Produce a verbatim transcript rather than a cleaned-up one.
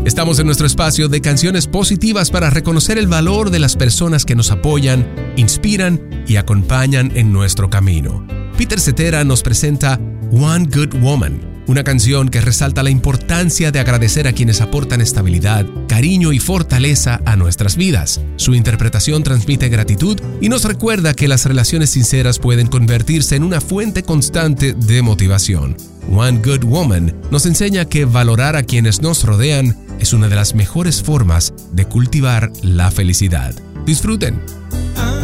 Estamos en nuestro espacio de canciones positivas para reconocer el valor de las personas que nos apoyan, inspiran y acompañan en nuestro camino. Peter Cetera nos presenta One Good Woman, una canción que resalta la importancia de agradecer a quienes aportan estabilidad, cariño y fortaleza a nuestras vidas. Su interpretación transmite gratitud y nos recuerda que las relaciones sinceras pueden convertirse en una fuente constante de motivación. One Good Woman nos enseña que valorar a quienes nos rodean es una de las mejores formas de cultivar la felicidad. Disfruten.